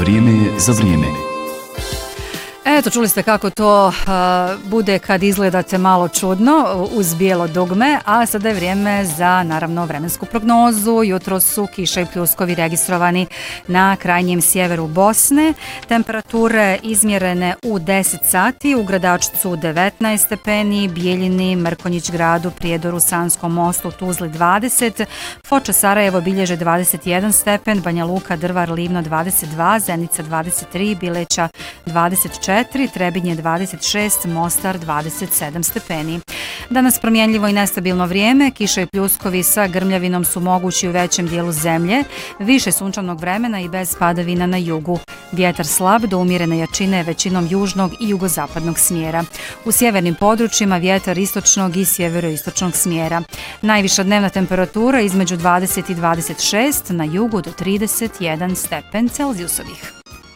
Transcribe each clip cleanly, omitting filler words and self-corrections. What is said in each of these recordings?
Vrijeme je za vrijeme. Eto, čuli ste kako to bude kad izgledate malo čudno uz bijelo dugme, a sada je vrijeme za, naravno, vremensku prognozu. Jutro su kiša i pljuskovi registrovani na krajnjem sjeveru Bosne. Temperature izmjerene u 10 sati, u Gradačcu 19 stepeni, Bijeljini, Mrkonjić Gradu, Prijedoru, Sanskom mostu, Tuzli 20, Foča Sarajevo bilježe 21 stepen, Banja Luka, Drvar, Livno 22, Zenica 23, Bileća 24, Trebinje 26, Mostar 27 stepeni. Danas promjenljivo i nestabilno vrijeme, kiša i pljuskovi sa grmljavinom su mogući u većem dijelu zemlje, više sunčanog vremena i bez padavina na jugu. Vjetar slab do umjerene jačine većinom južnog i jugozapadnog smjera. U sjevernim područjima vjetar istočnog i sjeveroistočnog smjera. Najviša dnevna temperatura između 20 i 26, na jugu do 31 stepen Celzijusovih.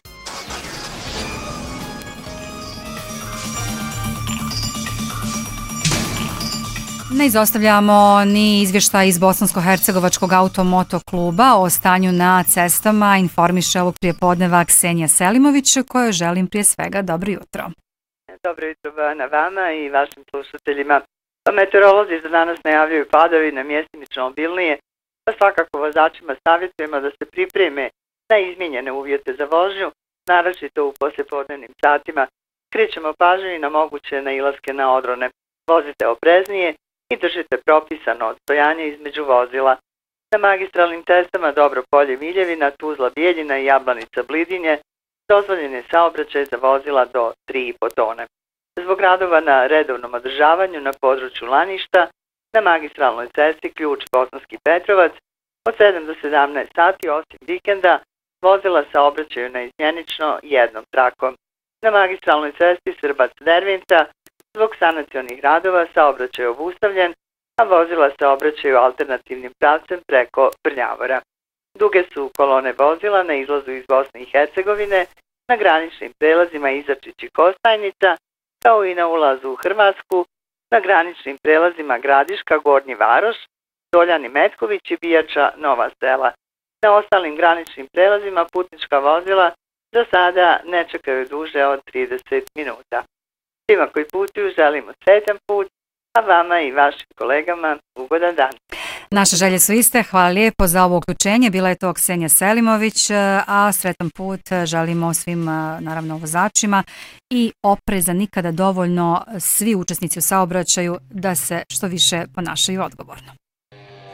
Ne izostavljamo ni izvještaj iz Bosansko-hercegovačkog automoto kluba o stanju na cestama, informiše ovog prijepodneva Ksenija Selimović, kojoj želim prije svega dobro jutro. Dobro jutro na vama i vašim slušateljima. Meteorolozi za danas najavljaju padavine mjestimično obilnije, pa svakako vozačima savjetujemo da se pripreme na izmijenjene uvjete za vožnju, naročito u poslijepodnevnim satima. Skrećemo pažnju i na moguće nailaske na odrone. Vozite opreznije i držite propisano odstojanje između vozila. Na magistralnim cestama Dobro Polje Miljevina, Tuzla Bijeljina i Jablanica Blidinje dozvoljen je saobraćaj za vozila do 3,5 tone. Zbog radova na redovnom održavanju na području Laništa, na magistralnoj cesti Ključ Bosanski Petrovac od 7 do 17 sati osim vikenda vozila saobraćaju na izmjenično jednom trakom. Na magistralnoj cesti Srbac-Dervinca zbog sanacionih radova saobraćaj je obustavljen, a vozila se obraćaju alternativnim pravcem preko Brnjavora. Duge su kolone vozila na izlazu iz Bosne i Hercegovine, na graničnim prelazima Izačić i Kostajnica, kao i na ulazu u Hrvatsku, na graničnim prelazima Gradiška, Gornji Varoš, Doljani Metković i Bijača, Nova Sela. Na ostalim graničnim prelazima putnička vozila do sada ne čekaju duže od 30 minuta. Svima koji putuju želimo sretan put, a vama i vašim kolegama ugodan dan. Naše želje su iste, hvala lijepo za ovo uključenje, bila je to Ksenija Selimović, a sretan put želimo svim, naravno, vozačima i opreza nikada dovoljno, svi učesnici u saobraćaju da se što više ponašaju odgovorno.